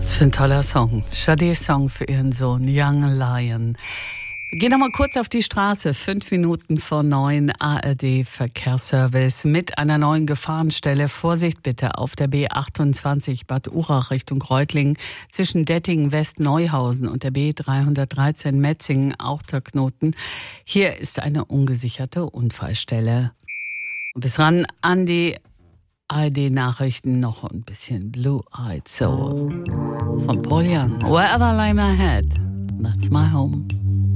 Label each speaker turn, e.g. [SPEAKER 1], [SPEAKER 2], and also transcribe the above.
[SPEAKER 1] Was für ein toller Song. Shadés Song für ihren Sohn Young Lion. Wir gehen noch mal kurz auf die Straße. 5 Minuten vor 9, ARD Verkehrsservice mit einer neuen Gefahrenstelle. Vorsicht bitte auf der B28 Bad Urach Richtung Reutlingen zwischen Dettingen West Neuhausen und der B313 Metzingen auch der Knoten. Hier ist eine ungesicherte Unfallstelle. Und bis ran an die ARD-Nachrichten noch ein bisschen Blue-Eyed Soul von Paul Young. Wherever I lay my head, that's my home.